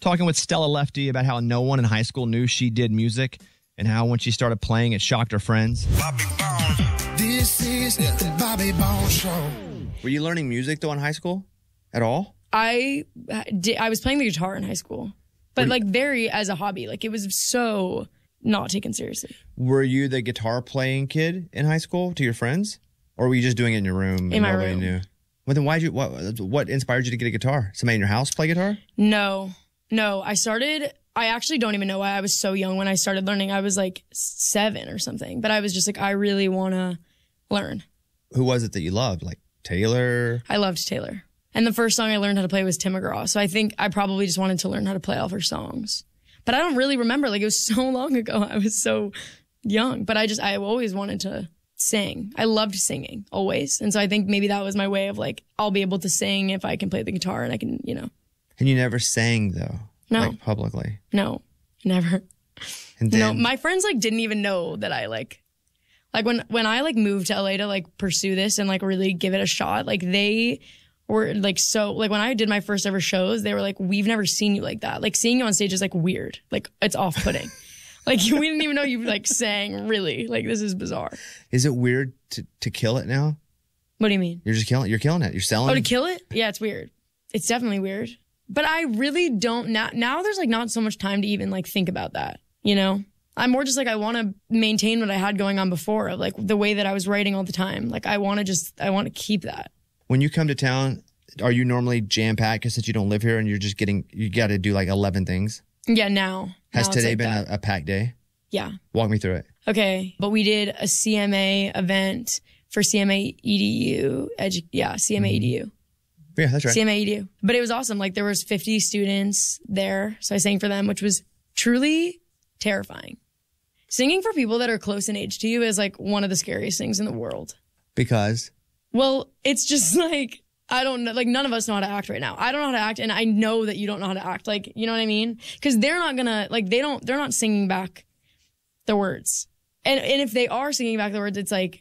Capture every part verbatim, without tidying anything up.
Talking with Stella Lefty about how no one in high school knew she did music and how when she started playing, it shocked her friends. Bobby Bones. This is the Bobby Bones Show. Were you learning music, though, in high school at all? I did. I was playing the guitar in high school, but like very as a hobby. Like it was so not taken seriously. Were you the guitar playing kid in high school to your friends? Or were you just doing it in your room? In my nobody room. Knew? Well, then why'd you, what, what inspired you to get a guitar? Somebody in your house play guitar? No, no. I started, I actually don't even know why I was so young when I started learning. I was like seven or something, but I was just like, I really want to learn. Who was it that you loved? Like Taylor? I loved Taylor. And the first song I learned how to play was Tim McGraw. So I think I probably just wanted to learn how to play all of her songs. But I don't really remember. Like, it was so long ago. I was so young. But I just, I always wanted to sing. I loved singing, always. And so I think maybe that was my way of, like, I'll be able to sing if I can play the guitar and I can, you know. And you never sang, though? No. Like, publicly? No, never. And then, no, my friends, like, didn't even know that I, like, like, when, when I, like, moved to L A to, like, pursue this and, like, really give it a shot, like, they... Or like, so, like when I did my first ever shows, they were like, we've never seen you like that. Like seeing you on stage is like weird. Like it's off-putting. Like we didn't even know you like sang really. Like this is bizarre. Is it weird to, to kill it now? What do you mean? You're just killing You're killing it. You're selling Oh, to it? kill it? Yeah, it's weird. It's definitely weird. But I really don't, now, now there's like not so much time to even like think about that, you know? I'm more just like, I want to maintain what I had going on before of like the way that I was writing all the time. Like I want to just, I want to keep that. When you come to town, are you normally jam-packed because since you don't live here and you're just getting, you got to do like eleven things? Yeah, now. Has now today like been that. a, a packed day? Yeah. Walk me through it. Okay, but we did a C M A event for C M A E D U. Edu- yeah, C M A E D U. Yeah, that's right. C M A E D U. But it was awesome. Like there was fifty students there. So I sang for them, which was truly terrifying. Singing for people that are close in age to you is like one of the scariest things in the world. Because? Well, it's just like, I don't know, like none of us know how to act right now. I don't know how to act and I know that you don't know how to act. Like, you know what I mean? Because they're not gonna, like they don't, they're not singing back the words. And and if they are singing back the words, it's like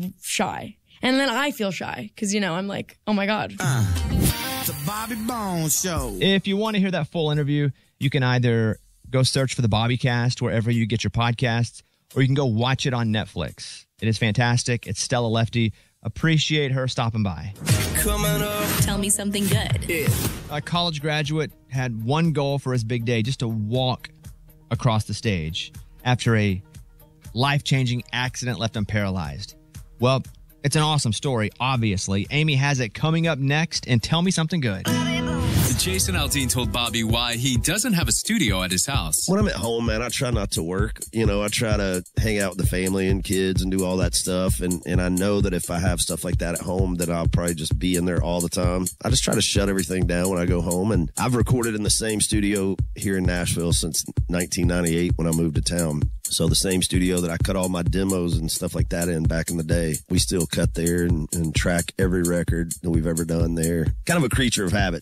shy. And then I feel shy because, you know, I'm like, oh my God. Uh, the Bobby Bones Show. If you want to hear that full interview, you can either go search for the Bobbycast wherever you get your podcasts, or you can go watch it on Netflix. It is fantastic. It's Stella Lefty. Appreciate her stopping by. Coming up. Tell me something good. Yeah. A college graduate had one goal for his big day, just to walk across the stage after a life-changing accident left him paralyzed. Well, it's an awesome story, obviously. Amy has it coming up next, and Tell Me Something Good. Jason Aldean told Bobby why he doesn't have a studio at his house. When I'm at home, man, I try not to work. You know, I try to hang out with the family and kids and do all that stuff. And, and I know that if I have stuff like that at home, that I'll probably just be in there all the time. I just try to shut everything down when I go home. And I've recorded in the same studio here in Nashville since nineteen ninety-eight when I moved to town. So the same studio that I cut all my demos and stuff like that in back in the day, we still cut there and, and track every record that we've ever done there. Kind of a creature of habit.